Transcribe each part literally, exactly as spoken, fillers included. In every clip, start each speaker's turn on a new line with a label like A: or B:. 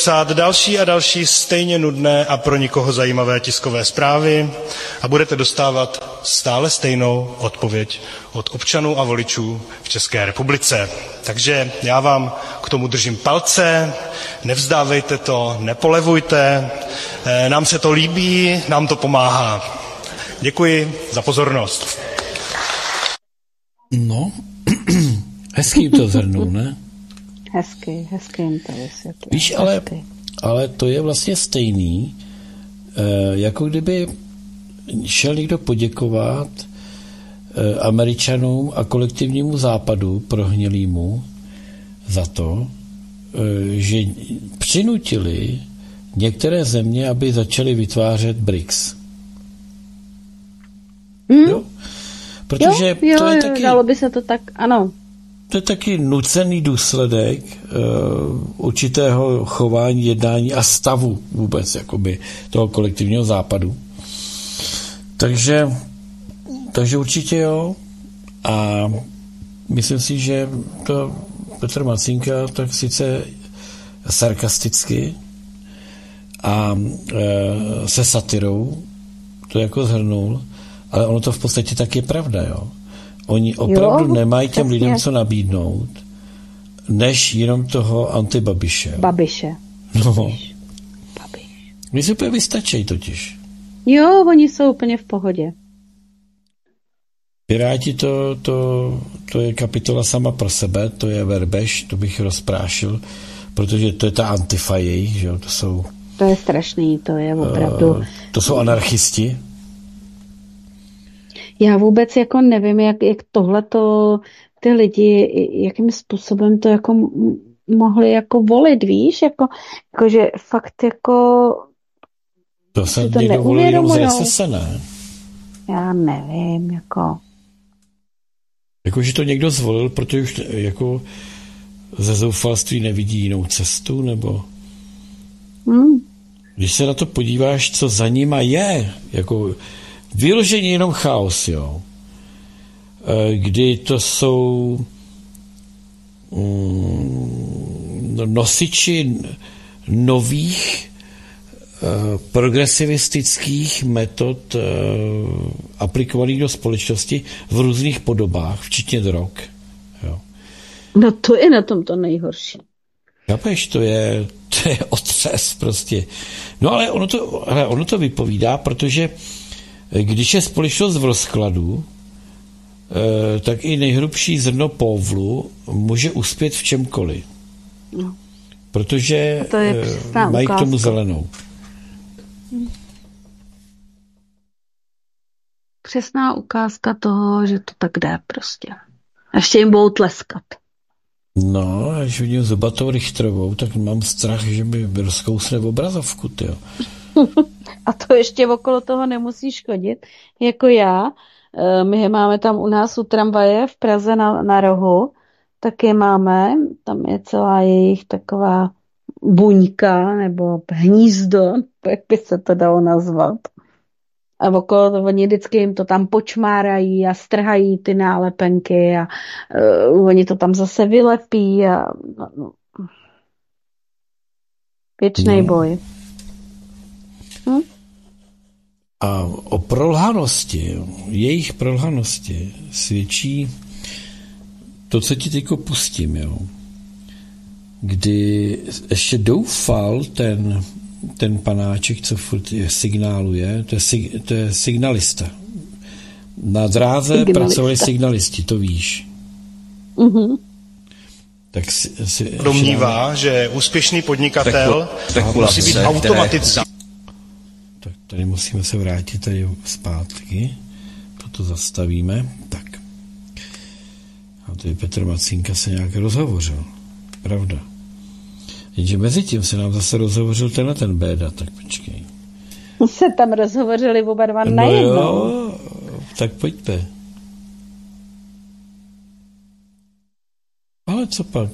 A: psát další a další stejně nudné a pro nikoho zajímavé tiskové zprávy a budete dostávat stále stejnou odpověď od občanů a voličů v České republice. Takže já vám k tomu držím palce, nevzdávejte to, nepolevujte, nám se to líbí, nám to pomáhá. Děkuji za pozornost.
B: No, hezký to zhrnul, ne?
C: Hezky, hezky jim to vysvětlil.
B: Víš, ale, ale to je vlastně stejný, jako kdyby šel někdo poděkovat Američanům a kolektivnímu západu prohnilýmu za to, že přinutili některé země, aby začaly vytvářet B R I C S.
C: Hmm?
B: Jo? Protože
C: jo, jo,
B: to je taky,
C: dalo by se to tak, ano.
B: To je taky nucený důsledek uh, určitého chování, jednání a stavu vůbec jakoby toho kolektivního západu. Takže, takže určitě jo. A myslím si, že to Petr Macínka tak sice sarkasticky a uh, se satirou to jako zhrnul, ale ono to v podstatě tak je pravda, jo. Oni opravdu jo, nemají těm lidem co nabídnout, než jenom toho antibabiše.
C: Babiše.
B: No.
C: Babiš. Babiš.
B: Oni si úplně vystačí totiž.
C: Jo, oni jsou úplně v pohodě.
B: Piráti to, to, to je kapitola sama pro sebe, to je Verbeš, to bych rozprášil, protože to je ta Antifa jejich, že jo, to jsou...
C: To je strašný, to je opravdu...
B: Uh, to jsou anarchisti.
C: Já vůbec jako nevím, jak, jak tohleto ty lidi, jakým způsobem to jako mohli jako volit, víš, jako, jako že fakt jako
B: to se to někdo volil jenom z S S, ne?
C: Já nevím, jako
B: jako, že to někdo zvolil, protože už jako ze zoufalství nevidí jinou cestu, nebo
C: hmm.
B: Když se na to podíváš, co za nima je, jako vyloženě jenom chaos, jo. Kdy to jsou mm, nosiči nových uh, progresivistických metod uh, aplikovaných do společnosti v různých podobách, včetně drog. Jo.
C: No to je na tom to nejhorší.
B: Chápeš, to je, to je otřes prostě. No ale ono to, ale ono to vypovídá, protože když je společnost v rozkladu, tak i nejhrubší zrno povlu může uspět v čemkoliv. No. Protože to je mají ukázka. K tomu zelenou.
C: Přesná ukázka toho, že to tak jde prostě. Ještě jim budou tleskat.
B: No, až vidím Zubatou Richtrovou, tak mám strach, že mi rozkousne v obrazovku, tyjo.
C: A to ještě okolo toho nemusíš chodit, jako já. My máme tam u nás u tramvaje v Praze na, na rohu, taky máme, tam je celá jejich taková buňka, nebo hnízdo, jak by se to dalo nazvat. A okolo toho oni vždycky jim to tam počmárají a strhají ty nálepenky a uh, oni to tam zase vylepí a no, no. Věčnej no. boj. Hm?
B: A o prolhanosti, jejich prolhanosti svědčí to, co ti teďko pustím, jo. Kdy ještě doufal ten, ten panáček, co furt je, signáluje, to je, sig, to je signalista. Na dráze signalista. Pracovali signalisti, to víš.
C: Mhm.
B: Tak si, si,
A: domnívá, že úspěšný podnikatel musí být automatický.
B: Tak tady musíme se vrátit tady zpátky. Proto zastavíme. Tak. A tady Petr Macínka se nějak rozhovořil. Pravda. Jenže mezi tím se nám zase rozhovořil tenhle ten béda, tak počkej.
C: Se tam rozhovořili oba dva
B: no
C: najednou.
B: Jo, tak pojďte. Ale co pak?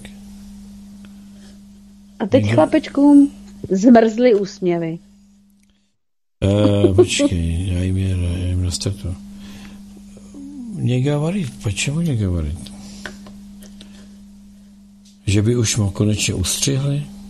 C: A teď Někdo... chlapečkům zmrzly úsměvy.
B: Uh, počkej, já jim, je, já jim nastartu. Не говорит. Почему не говорит? Že by už mu konečně ustřihli?